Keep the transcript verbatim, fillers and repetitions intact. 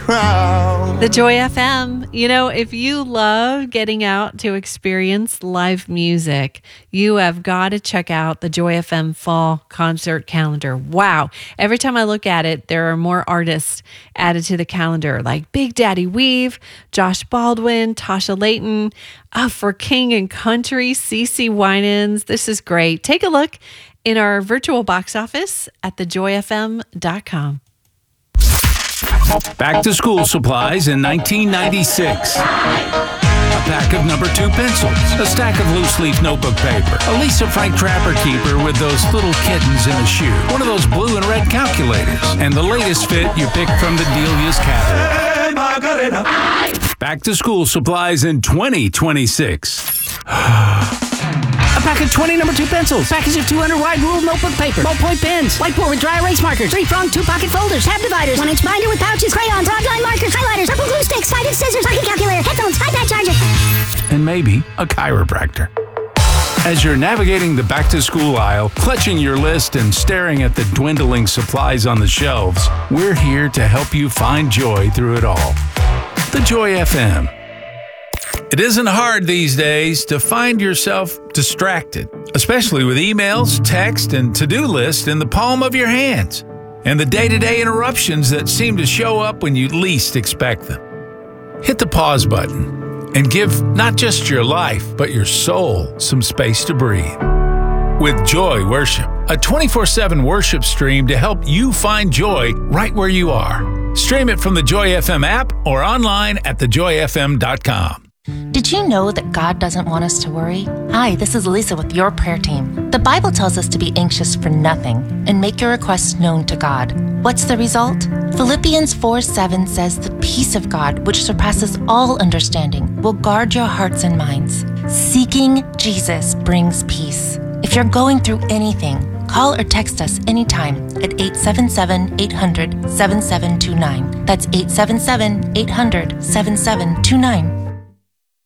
crowd. The Joy F M. You know, if you love getting out to experience live music, you have got to check out the Joy F M Fall Concert Calendar. Wow. Every time I look at it, there are more artists added to the calendar, like Big Daddy Weave, Josh Baldwin, Tasha Layton, uh, for King and Country, CeCe Winans. This is great. Take a look in our virtual box office at the joy f m dot com. Back to school supplies in nineteen ninety-six. A pack of number two pencils, a stack of loose leaf notebook paper, a Lisa Frank Trapper keeper with those little kittens in a shoe, one of those blue and red calculators, and the latest fit you picked from the Delia's catalog. Back to school supplies in twenty twenty-six. A pack of twenty number two pencils, package of two hundred wide ruled notebook paper, ballpoint pens, whiteboard with dry erase markers, three-pronged two-pocket folders, tab dividers, one-inch binder with pouches, crayons, broadline markers, highlighters, purple glue sticks, slided scissors, pocket calculator, headphones, iPad charger, and maybe a chiropractor. As you're navigating the back-to-school aisle, clutching your list and staring at the dwindling supplies on the shelves, we're here to help you find joy through it all. The Joy F M. It isn't hard these days to find yourself distracted, especially with emails, text, and to-do lists in the palm of your hands, and the day-to-day interruptions that seem to show up when you least expect them. Hit the pause button and give not just your life, but your soul some space to breathe. With Joy Worship, a twenty-four seven worship stream to help you find joy right where you are. Stream it from the Joy F M app or online at the joy f m dot com. Did you know that God doesn't want us to worry? Hi, this is Lisa with your prayer team. The Bible tells us to be anxious for nothing and make your requests known to God. What's the result? Philippians four seven says the peace of God, which surpasses all understanding, will guard your hearts and minds. Seeking Jesus brings peace. If you're going through anything, call or text us anytime at eight seven seven, eight hundred, seven seven two nine. That's eight seven seven, eight hundred, seven seven two nine.